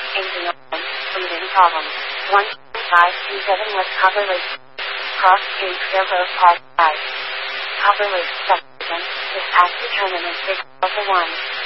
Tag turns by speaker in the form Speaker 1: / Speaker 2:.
Speaker 1: Engine open. Breathing problems. 12527 West Copper Lake. Cross Street Railroad Park 5. Copper Lake Substation. Dispatch determinant 6 Alpha 1.